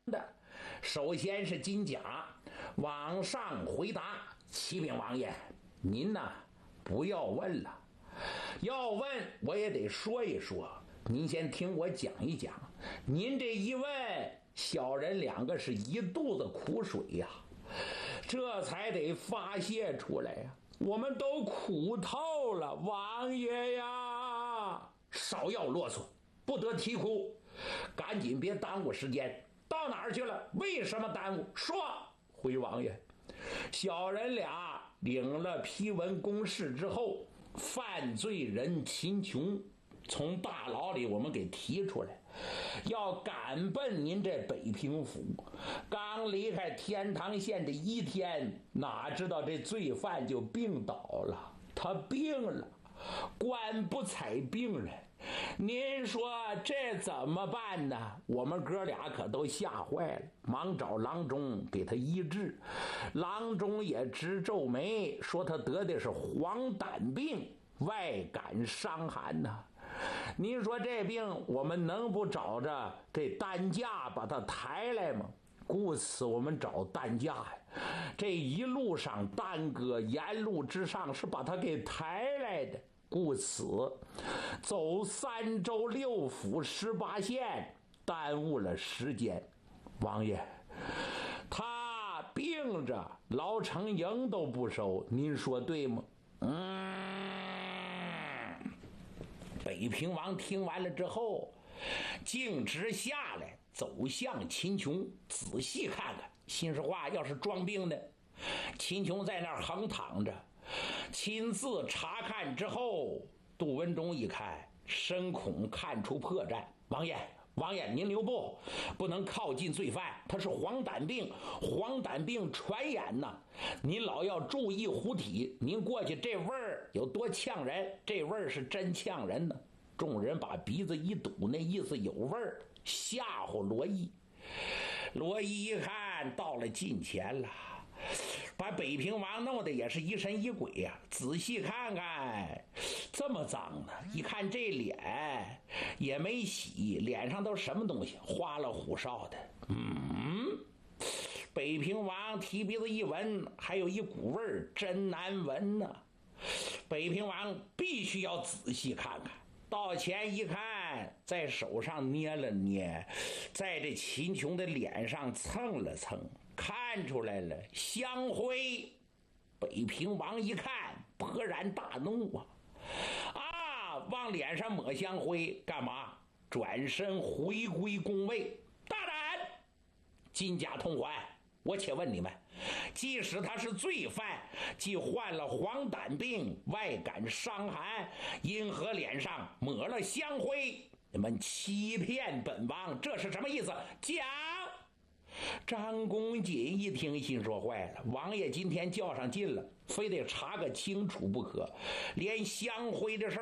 的。首先是金甲往上回答：启禀王爷，您呐不要问了，要问我也得说一说。您先听我讲一讲，您这一问，小人两个是一肚子苦水呀，这才得发泄出来呀。我们都苦透了，王爷呀！少要啰嗦，不得啼哭，赶紧别耽误时间。到哪儿去了？为什么耽误？说！回王爷，小人俩领了批文公示之后，犯罪人秦琼从大牢里我们给提出来，要赶奔您这北平府。刚离开天堂县的1天，哪知道这罪犯就病倒了，他病了，官不采病人。您说这怎么办呢？我们哥俩可都吓坏了，忙找郎中给他医治。郎中也直皱眉，说他得的是黄疸病，外感伤寒呐。您说这病我们能不找着这担架把他抬来吗？故此我们找担架呀，这一路上耽搁，沿路之上是把他给抬来的。故此走3州6府18县，耽误了时间。王爷，他病着，牢城营都不收，您说对吗？北平王听完了之后，径直下来，走向秦琼，仔细看看，心实话，要是装病呢？秦琼在那儿横躺着，亲自查看之后，杜文忠一看，深恐看出破绽。王爷，您留步，不能靠近罪犯，他是黄疸病，黄疸病传染呐，您老要注意护体。您过去这味儿有多呛人，这味儿是真呛人呢。众人把鼻子一堵，那意思有味儿，吓唬罗毅。罗毅一看到了近前了，把北平王弄得也是疑神疑鬼呀。仔细看看，这么脏呢，一看这脸也没洗，脸上都什么东西，花了虎哨的。北平王提鼻子一闻，还有一股味儿，真难闻呢。北平王必须要仔细看看。到前一看，在手上捏了捏，在这秦琼的脸上蹭了蹭，看出来了香灰。北平王一看，勃然大怒啊！往脸上抹香灰干嘛？转身回归宫位。大胆！金甲通还！我且问你们，即使他是罪犯，既患了黄疸病，外感伤寒，因何脸上抹了香灰？你们欺骗本王，这是什么意思？讲！张公瑾一听，心说坏了，王爷今天较上劲了，非得查个清楚不可，连香灰的事